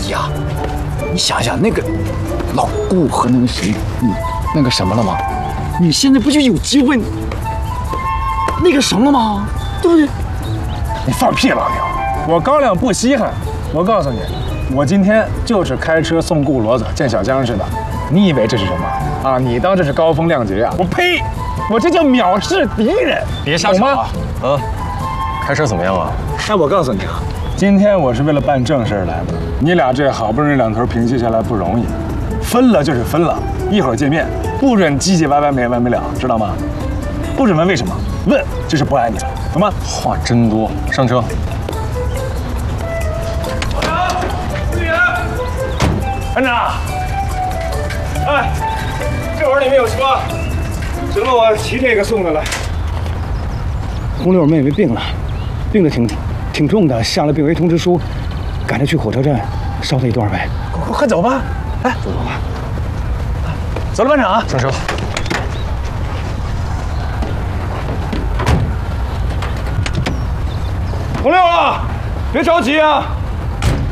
呀，你想想那个老顾和那个谁，那个什么了吗？你现在不就有机会那个什么了吗？对不对？ 你放屁，老牛！我高粱不稀罕。我告诉你，我今天就是开车送顾骡子见小江似的。你以为这是什么啊？你当这是高风亮节啊？我呸！我这叫藐视敌人！ 别瞎吵啊！啊，开车怎么样啊？ 那我告诉你啊，今天我是为了办正事来的。你俩这好不容易两头平息下来不容易，分了就是分了，一会儿见面不准唧唧歪歪没完没了，知道吗？不准问为什么，问就是不爱你了，懂吗？ 话真多，上车。 班长，哎，这会儿你们有车，行了，我骑这个送他来。 红六妹妹病了，病得挺重的，下了病危通知书，赶着去火车站捎她一段呗。 快走吧，哎，走吧，走了，班长， 上车。 红六啊，别着急啊，